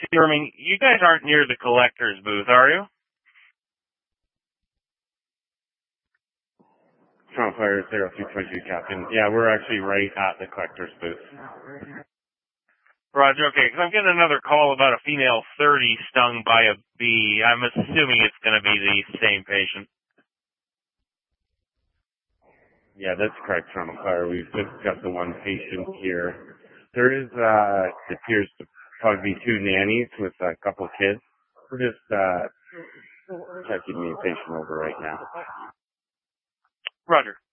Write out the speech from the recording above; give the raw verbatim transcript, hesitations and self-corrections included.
confirming, you guys aren't near the collector's booth, are you? Toronto Fire zero three two two, Captain. Yeah, we're actually right at the collector's booth. Roger, okay, because I'm getting another call about a female thirty stung by a bee. I'm assuming it's going to be the same patient. Yeah, that's correct, Toronto Fire. We've just got the one patient here. There is, uh, it appears to probably be two nannies with a couple kids. We're just, uh, checking the patient over right now. Roger.